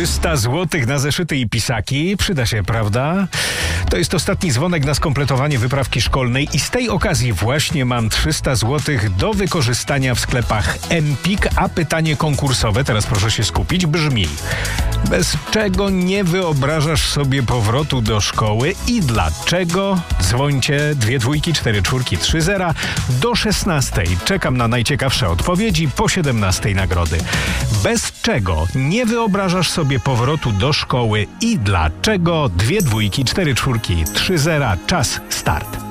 300 zł na zeszyty i pisaki. Przyda się, prawda? To jest ostatni dzwonek na skompletowanie wyprawki szkolnej i z tej okazji właśnie mam 300 zł do wykorzystania w sklepach Empik, a pytanie konkursowe, teraz proszę się skupić, brzmi: bez czego nie wyobrażasz sobie powrotu do szkoły i dlaczego? Dzwońcie 2 dwójki, 4 czwórki, 3 zera do 16. Czekam na najciekawsze odpowiedzi, po 17 nagrody. Bez czego nie wyobrażasz sobie powrotu do szkoły i dlaczego? 2 dwójki, 4 czwórki, 3 zera, czas, start.